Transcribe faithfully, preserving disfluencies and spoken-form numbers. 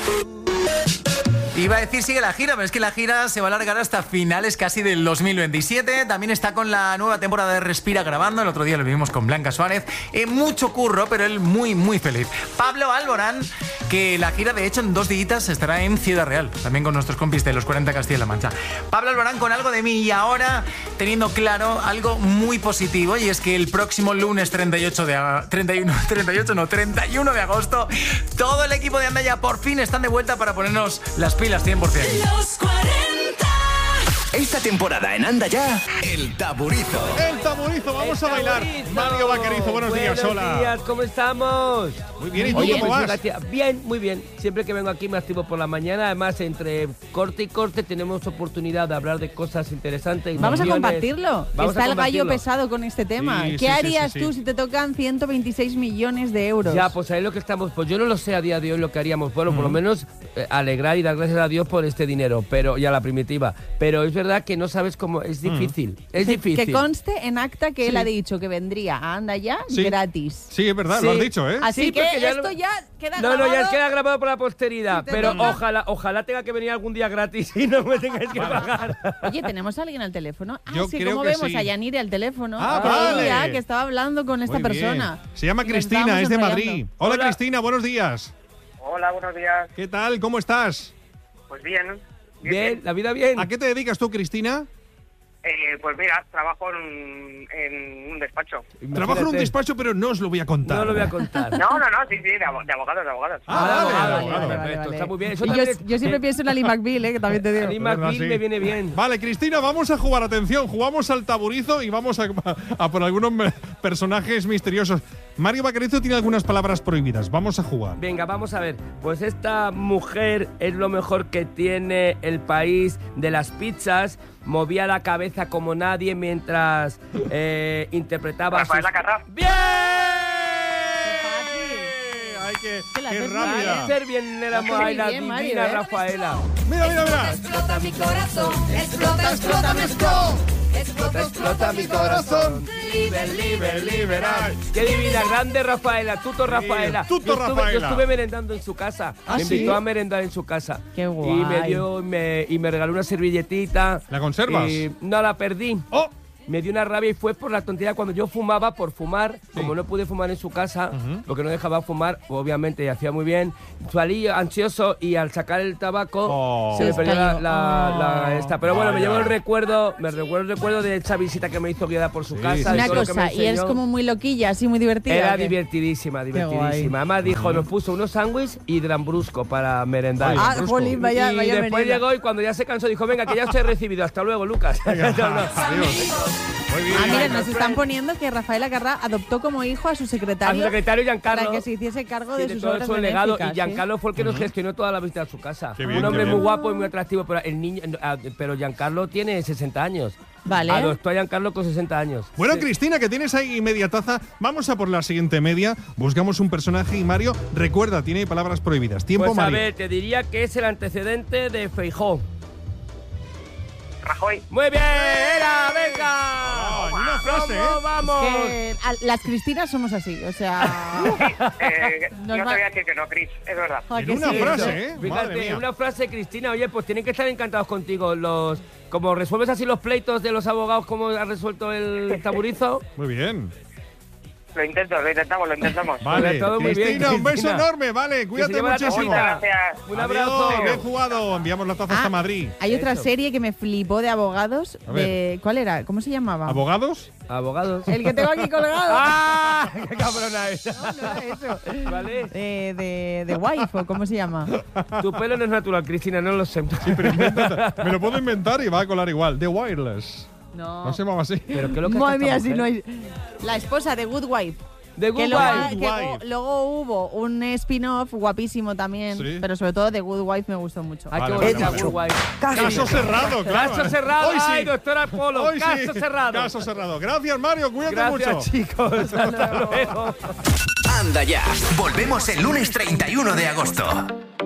Iba a decir sigue la gira, pero es que la gira se va a alargar hasta finales casi del dos mil veintisiete. También está con la nueva temporada de Respira grabando. El otro día lo vimos con Blanca Suárez. Eh, mucho curro, pero él muy, muy feliz. Pablo Alborán, que la gira de hecho en dos días estará en Ciudad Real, también con nuestros compis de los cuarenta Castilla-La Mancha. Pablo Alborán con Algo de mí, y ahora teniendo claro algo muy positivo, y es que el próximo lunes treinta y ocho de treinta y uno, treinta y ocho no, treinta y uno de agosto, todo el equipo de Andaya por fin están de vuelta para ponernos las pilas cien por ciento. Los cuarenta. Esta temporada en Anda Ya, el Taburizo. El Taburizo, vamos el a bailar. taburizo. Mario Vaquerizo, buenos, buenos días, hola. Buenos días, ¿cómo estamos? Muy bien, ¿y tú Oye, cómo pues, vas? fíjate, bien, muy bien. Siempre que vengo aquí me activo por la mañana. Además, entre corte y corte tenemos oportunidad de hablar de cosas interesantes. Vamos a opiniones. compartirlo. Vamos Está a el gallo compartirlo. pesado con este tema. Sí, ¿Qué sí, sí, harías sí, sí. tú si te tocan ciento veintiséis millones de euros? Ya, pues ahí lo que estamos, pues yo no lo sé a día de hoy lo que haríamos. Bueno, por lo menos eh, alegrar y dar gracias a Dios por este dinero, pero ya la primitiva. Pero es verdad que no sabes cómo, es difícil, es Que- difícil. Que conste en acta que él Sí. ha dicho que vendría a Anda Ya Sí. gratis. Sí, es verdad, Sí. lo has dicho, ¿eh? Así Sí, que porque ya esto lo- ya queda No, no, grabado. ya queda grabado por la posteridad, Sí, te pero toca. ojalá, ojalá tenga que venir algún día gratis y no me tengáis que pagar. Oye, ¿tenemos a alguien al teléfono? Ah, Yo sí, creo ¿cómo que vemos sí. a Yanire al teléfono? Ah, Creía vale. que estaba hablando con esta Muy bien. persona. Se llama Y nos Cristina, estábamos es de enrollando. Madrid. Hola, Hola. Cristina, buenos días. Hola, buenos días. ¿Qué tal? ¿Cómo estás? Pues bien. Bien, la vida bien. ¿A qué te dedicas tú, Cristina? Eh, pues mira, trabajo en, en un despacho. Trabajo en un Imagínate. despacho, pero no os lo voy a contar. No lo voy a contar. No, no, no, sí, sí, de, abo- de abogados, de abogados. Ah, vale, vale, vale, vale, vale. vale, perfecto, vale. está muy bien. Eso Y yo, también es- yo siempre eh, pienso en Ali McBeal, ¿eh? Que también te digo. Ali ¿Verdad, McBeal sí? me viene bien. Vale, Cristina, vamos a jugar. Atención, jugamos al taburizo y vamos a, a por algunos me- personajes misteriosos. Mario Vaquerizo tiene algunas palabras prohibidas. Vamos a jugar. Venga, vamos a ver. Pues esta mujer es lo mejor que tiene el país de las pizzas. Movía la cabeza como nadie mientras eh, interpretaba. Rafaela sus- Carrà. ¡Bien! ¡Ay, qué, Que la qué haces muy rápida! bien. Ser bien era Muy la bien, Mario, divina ¿eh? Rafaela. Mira, mira, mira. Explota mi corazón, explota, explota, me explota. Explota, explota mi corazón. Liber, liber, liberal. Qué divina, grande Rafaela, tuto Rafaela. tuto yo estuve, Rafaela. Yo estuve merendando en su casa. ¿Ah, me sí? invitó a merendar en su casa. Qué Y me guay. dio, me, y me regaló una servilletita. ¿La conservas? Y no la perdí. ¡Oh! Me dio una rabia y fue por la tontería cuando yo fumaba por fumar, como no pude fumar en su casa, porque no dejaba fumar, obviamente, y hacía muy bien. Salí ansioso y al sacar el tabaco Oh. se me Se perdió la, estalló. la- la- Oh. esta. Pero bueno, me Vaya. llevo el recuerdo, me recuerdo el recuerdo de esa visita que me hizo guiada por su Sí, casa. sí, y Una todo lo que me cosa, y eres enseñó. como muy loquilla, así muy divertida. Era ¿o qué? divertidísima, guay. divertidísima. Además dijo, nos puso unos sándwiches y Drambrusco para merendar. Ay, Ah, Brusco. jolín, vaya, y vaya después merienda. llegó y cuando ya se cansó dijo, venga, que ya os he recibido. Hasta luego, Lucas. No, no. Adiós. Muy bien. Ah, mira, nos están poniendo que Rafaela Carrà adoptó como hijo a su A secretario, su secretario Giancarlo. para que se hiciese cargo Sí, de de sus todo obras su legado. Y benéficas, ¿sí? Giancarlo fue el que nos gestionó toda la visita a su casa. Qué bien, un hombre qué muy bien. guapo y muy atractivo, pero el niño, ah, pero Giancarlo tiene sesenta años. Vale. Adoptó a Giancarlo con sesenta años. Bueno, Sí. Cristina, que tienes ahí media taza, vamos a por la siguiente media. Buscamos un personaje y Mario, recuerda, tiene palabras prohibidas. Tiempo, Pues a Mario. ver, te diría que es el antecedente de Feijóo. Rajoy. Muy bien, era, Ah, venga. ni una frase, ¿eh? Vamos, vamos. Que a- las Cristinas somos así, o sea... Eh, Nos no va- te voy a decir que no, Cris, es verdad. joder, En que una sí. frase, ¿eh? Madre Fíjate, mía. una frase, Cristina, oye, pues tienen que estar encantados contigo. Los, como resuelves así los pleitos de los abogados, como ha resuelto el taburizo. Muy bien. Lo intento, lo intentamos, lo intentamos. Vale, todo muy bien, Cristina, un beso Cristina. enorme, vale, cuídate lleva la muchísimo. tacita. Muchas gracias. Un Adiós, abrazo. bien jugado. Enviamos la taza hasta Ah, Madrid. Hay otra Eso. serie que me flipó de abogados. A De, ¿Cuál era? ¿Cómo se llamaba? ¿Abogados? Abogados. El que tengo aquí colgado. ¡Ah! ¡Qué cabrona es! No, no era eso. ¿Vale? De, de, de Wife, ¿o cómo se llama? Tu pelo no es natural, Cristina, no lo sé. Pero invéntate. Me lo puedo inventar y va a colar igual. The Wireless. No. ¿No se llamaba así? Pero qué lo que Madre mía, si no hay... La esposa de Good Wife. De Que Good luego, Wife. que Good luego- Wife. luego hubo un spin-off guapísimo también, Sí. pero sobre todo de Good Wife me gustó mucho. Ay, qué Vale, bonita, vale, Good Wife. Caso cerrado, claro. Caso cerrado. Hoy sí. Ay, doctora Polo, Hoy caso sí. cerrado. Caso cerrado. Gracias, Mario. Cuídate Gracias, mucho. chicos. Hasta luego. Anda Ya. Volvemos el lunes treinta y uno de agosto.